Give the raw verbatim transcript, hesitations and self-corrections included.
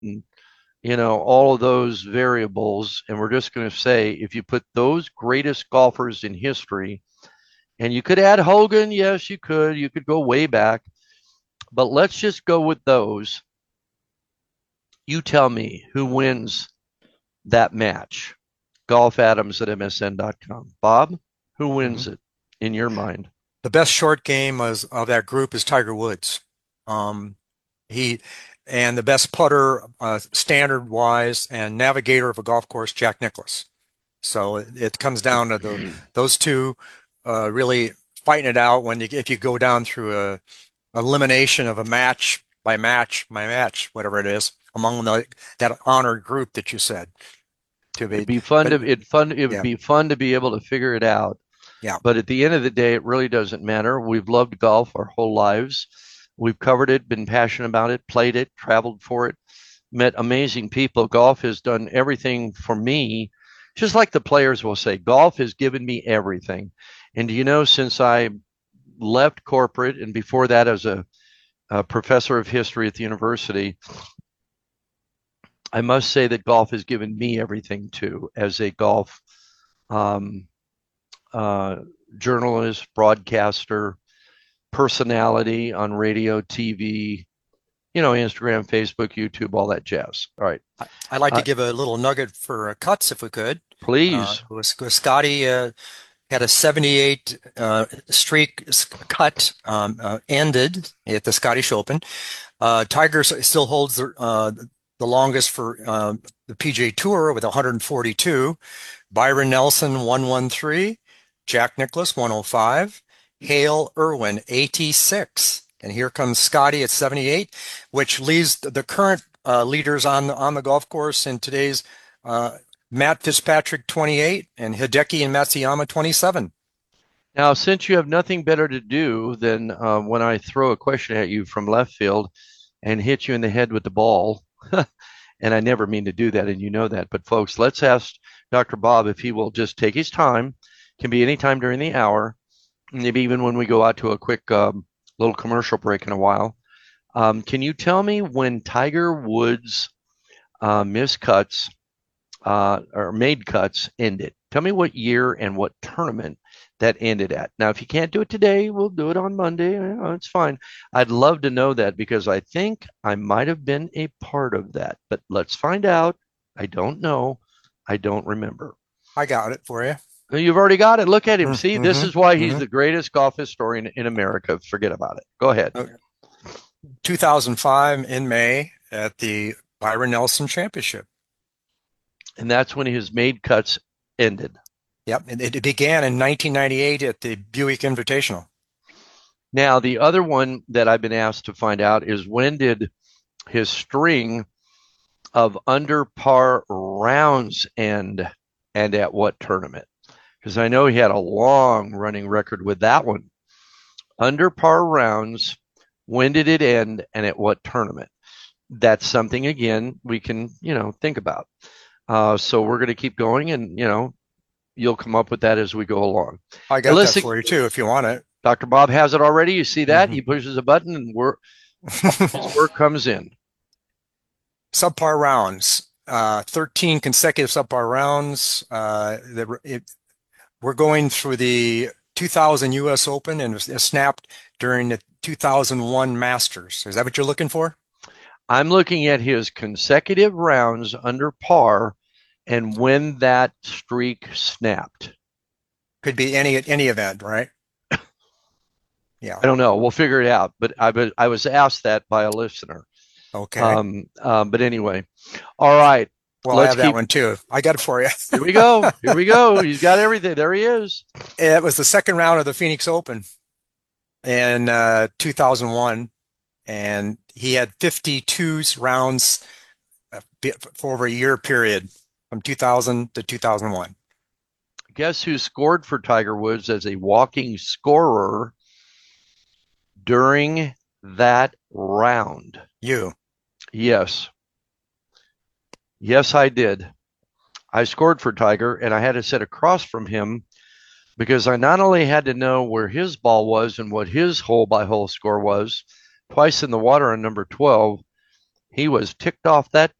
and, you know, all of those variables. And we're just going to say if you put those greatest golfers in history, and you could add Hogan, yes, you could. You could go way back, but let's just go with those. You tell me who wins that match. Golf Adams at M S N dot com. Bob, who Mhm. wins it in your mind? The best short game was, of that group is Tiger Woods. Um, he and the best putter, uh, standard wise, and navigator of a golf course, Jack Nicklaus. So it, it comes down to the those two uh, really fighting it out when you if you go down through a elimination of a match by match by match, whatever it is, among the that honored group that you said to It'd be. be fun But to it fun it would yeah, be fun to be able to figure it out. yeah. But at the end of the day, it really doesn't matter. We've loved golf our whole lives. We've covered it, been passionate about it, played it, traveled for it, met amazing people. Golf has done everything for me, just like the players will say, golf has given me everything. And you know, since I left corporate and before that as a, a professor of history at the university, I must say that golf has given me everything too, as a golf um, uh, journalist, broadcaster, personality on radio, T V, you know, Instagram, Facebook, YouTube, all that jazz. All right. I- I'd like to Uh, give a little nugget for uh, cuts if we could. Uh, please. was, was Scotty uh, had a seventy-eight uh, streak cut um, uh, ended at the Scottish Open. Uh, Tiger still holds the, uh, the longest for uh, the P G A Tour with one hundred forty-two. Byron Nelson one hundred thirteen, Jack Nicklaus one hundred five, Hale Irwin eighty-six, and here comes Scotty at seventy-eight, which leaves the current uh, leaders on the, on the golf course in today's uh, Matt Fitzpatrick twenty-eight and Hideki and Matsuyama twenty-seven. Now, since you have nothing better to do than uh, when I throw a question at you from left field and hit you in the head with the ball, and I never mean to do that, and you know that. But folks, let's ask Doctor Bob if he will just take his time. Can be any time during the hour, maybe even when we go out to a quick um, little commercial break in a while. Um, can you tell me when Tiger Woods' uh, missed cuts uh, or made cuts ended? Tell me what year and what tournament that ended at. Now, if you can't do it today, we'll do it on Monday. Uh, It's fine. I'd love to know that because I think I might have been a part of that, but let's find out. I don't know. I don't remember. I got it for you. You've already got it. Look at him. See, this Mm-hmm. is why he's Mm-hmm. the greatest golf historian in America. Forget about it. Go ahead. two thousand five in May at the Byron Nelson Championship. And that's when his made cuts ended. Yep, and it began in nineteen ninety-eight at the Buick Invitational. Now, the other one that I've been asked to find out is when did his string of under par rounds end and at what tournament? Because I know he had a long running record with that one. Under par rounds, when did it end and at what tournament? That's something, again, we can, you know, think about. Uh, so we're going to keep going and, you know, you'll come up with that as we go along. I Hey, got that listen, for you too, if you want it. Doctor Bob has it already. You see that? Mm-hmm. He pushes a button and we're, his work comes in. Subpar rounds, uh, thirteen consecutive subpar rounds. Uh, the, it, we're going through the two thousand U S Open and it snapped during the two thousand one Masters. Is that what you're looking for? I'm looking at his consecutive rounds under par and when that streak snapped. Could be any any event, right? Yeah. I don't know. We'll figure it out. But I, was- I was asked that by a listener. Okay. Um, um, but anyway, all right. Well, I Let's have that keep. one too. I got it for you. Here we go. Here we go. He's got everything. There he is. It was the second round of the Phoenix Open in uh, two thousand one, and he had fifty-two rounds uh, for over a year period from two thousand to two thousand one. Guess who scored for Tiger Woods as a walking scorer during that round? You. Yes. Yes, I did. I scored for Tiger and I had to sit across from him because I not only had to know where his ball was and what his hole by hole score was, twice in the water on number twelve, he was ticked off that